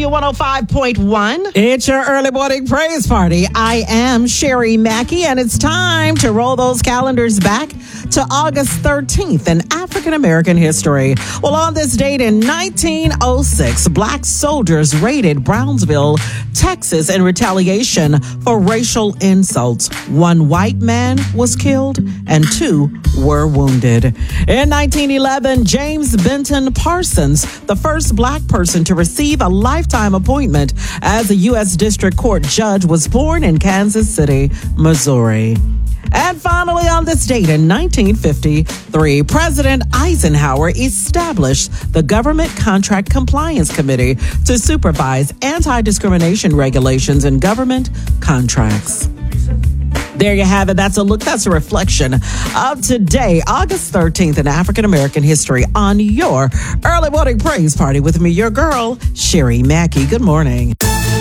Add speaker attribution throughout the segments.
Speaker 1: Hallelujah 105.1.
Speaker 2: It's your early morning praise party. I am Sherry Mackey, and it's time to roll those calendars back to August 13th in African American history. Well, on this date in 1906, black soldiers raided Brownsville, Texas in retaliation for racial insults. One white man was killed and two were wounded. In 1911, James Benton Parsons, the first black person to receive a lifetime appointment as a U.S. District Court judge, was born in Kansas City, Missouri. And finally, on this date in 1953, President Eisenhower established the Government Contract Compliance Committee to supervise anti-discrimination regulations in government contracts. There you have it. That's a look. That's a reflection of today, August 13th in African American history on your early morning praise party with me, your girl, Sherry Mackey. Good morning.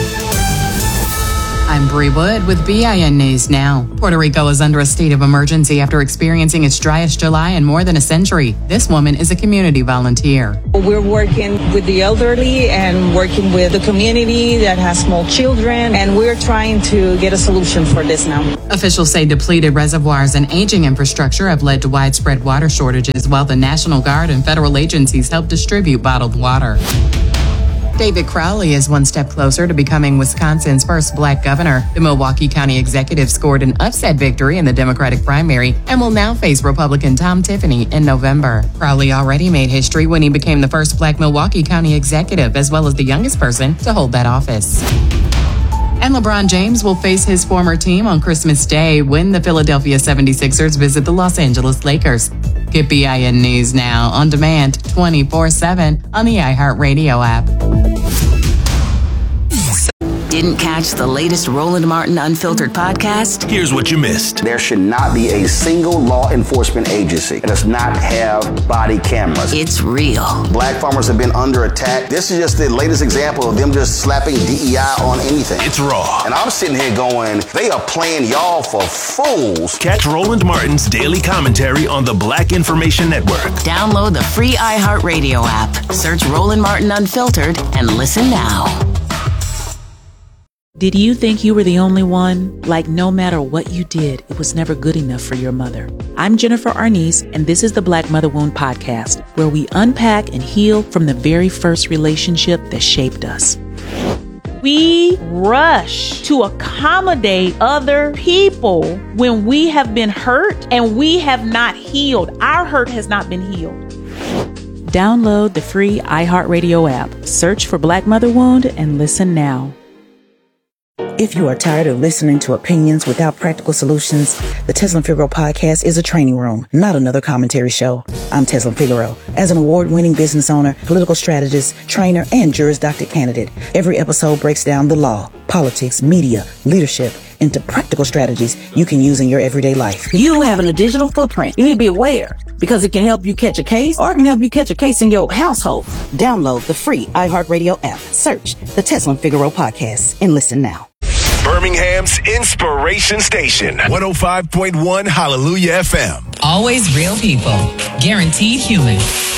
Speaker 3: I'm Bree Wood with BIN News Now. Puerto Rico is under a state of emergency after experiencing its driest July in more than a century. This woman is a community volunteer.
Speaker 4: We're working with the elderly and working with the community that has small children, and we're trying to get a solution for this now.
Speaker 3: Officials say depleted reservoirs and aging infrastructure have led to widespread water shortages, while the National Guard and federal agencies help distribute bottled water. David Crowley is one step closer to becoming Wisconsin's first black governor. The Milwaukee County executive scored an upset victory in the Democratic primary and will now face Republican Tom Tiffany in November. Crowley already made history when he became the first black Milwaukee County executive, as well as the youngest person to hold that office. And LeBron James will face his former team on Christmas Day when the Philadelphia 76ers visit the Los Angeles Lakers. Get BIN News Now on demand 24/7 on the iHeartRadio app.
Speaker 5: Didn't catch the latest Roland Martin Unfiltered podcast?
Speaker 6: Here's what you missed.
Speaker 7: There should not be a single law enforcement agency that does not have body cameras.
Speaker 5: It's real.
Speaker 7: Black farmers have been under attack. This is just the latest example of them just slapping DEI on anything.
Speaker 6: It's raw.
Speaker 7: And I'm sitting here going, they are playing y'all for fools.
Speaker 6: Catch Roland Martin's daily commentary on the Black Information Network.
Speaker 5: Download the free iHeartRadio app. Search Roland Martin Unfiltered and listen now.
Speaker 8: Did you think you were the only one? Like, no matter what you did, it was never good enough for your mother. I'm Jennifer Arnice, and this is the Black Mother Wound Podcast, where we unpack and heal from the very first relationship that shaped us.
Speaker 9: We rush to accommodate other people when we have been hurt and we have not healed. Our hurt has not been healed.
Speaker 8: Download the free iHeartRadio app. Search for Black Mother Wound and listen now.
Speaker 10: If you are tired of listening to opinions without practical solutions, the Teslin Figaro podcast is a training room, not another commentary show. I'm Teslin Figaro. As an award-winning business owner, political strategist, trainer, and Juris Doctor candidate, every episode breaks down the law, politics, media, leadership, into practical strategies you can use in your everyday life.
Speaker 11: You having a digital footprint. You need to be aware because it can help you catch a case or it can help you catch a case in your household.
Speaker 10: Download the free iHeartRadio app. Search the Teslin Figaro podcast and listen now.
Speaker 6: Birmingham's Inspiration Station, 105.1 Hallelujah FM.
Speaker 12: Always real people, guaranteed human.